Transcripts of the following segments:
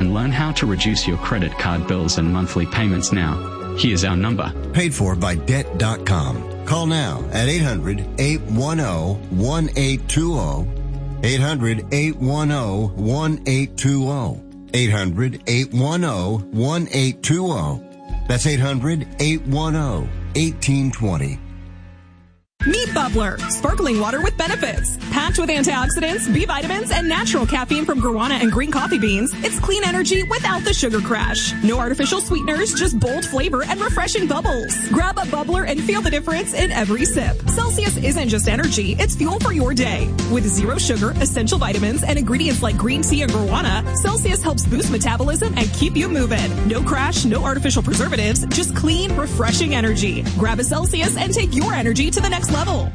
and learn how to reduce your credit card bills and monthly payments now. Here's our number. Paid for by Debt.com. Call now at 800-810-1820. 800-810-1820. 800-810-1820. That's 800-810-1820. Meet Bubbler, sparkling water with benefits. Packed with antioxidants, B vitamins, and natural caffeine from guarana and green coffee beans, it's clean energy without the sugar crash. No artificial sweeteners, just bold flavor and refreshing bubbles. Grab a Bubbler and feel the difference in every sip. Celsius isn't just energy, it's fuel for your day. With zero sugar, essential vitamins, and ingredients like green tea and guarana, Celsius helps boost metabolism and keep you moving. No crash, no artificial preservatives, just clean, refreshing energy. Grab a Celsius and take your energy to the next level.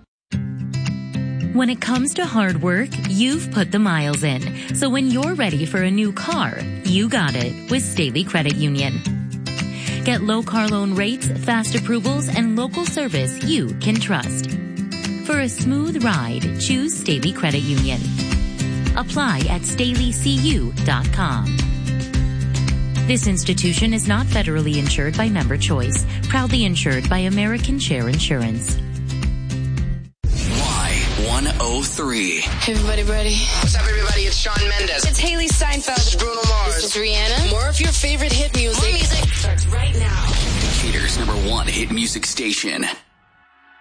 When it comes to hard work, you've put the miles in. So when you're ready for a new car, you got it with Staley Credit Union. Get low car loan rates, fast approvals, and local service you can trust. For a smooth ride, choose Staley Credit Union. Apply at StaleyCU.com. This institution is not federally insured by Member Choice. Proudly insured by American Share Insurance. Y103. Hey, everybody ready? What's up, everybody? It's Shawn Mendes. It's Haley Steinfeld. This is Bruno Mars. This is Rihanna. More of your favorite hit music. More music starts right now. Decatur's #1 hit music station.